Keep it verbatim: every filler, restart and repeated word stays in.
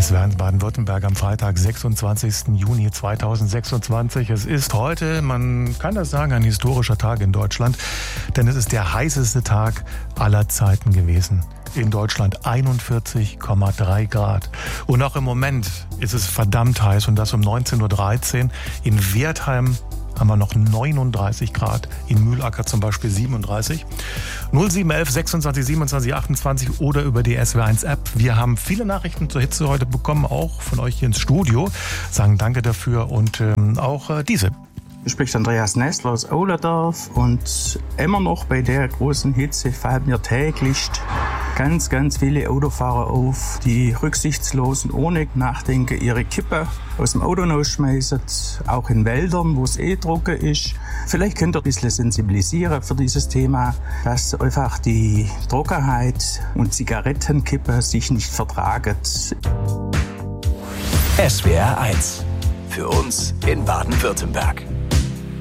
Es wäre in Baden-Württemberg am Freitag, sechsundzwanzigsten Juni zweitausendsechsundzwanzig. Es ist heute, man kann das sagen, ein historischer Tag in Deutschland, denn es ist der heißeste Tag aller Zeiten gewesen. In Deutschland einundvierzig Komma drei Grad. Und auch im Moment ist es verdammt heiß und das um neunzehn Uhr dreizehn. In Wertheim haben wir noch neununddreißig Grad, in Mühlacker zum Beispiel siebenunddreißig. null sieben elf sechsundzwanzig siebenundzwanzig achtundzwanzig oder über die S W R eins App. Wir haben viele Nachrichten zur Hitze heute bekommen, auch von euch hier ins Studio. Sagen danke dafür und ähm, auch äh, diese. Hier spricht Andreas Nestler aus Ohlerdorf und immer noch bei der großen Hitze fällt mir täglich ganz, ganz viele Autofahrer auf, die rücksichtslos und ohne Nachdenken ihre Kippe aus dem Auto rausschmeißen, auch in Wäldern, wo es eh trocken ist. Vielleicht könnt ihr ein bisschen sensibilisieren für dieses Thema, dass einfach die Trockenheit und Zigarettenkippe sich nicht vertragen. S W R eins. Für uns in Baden-Württemberg.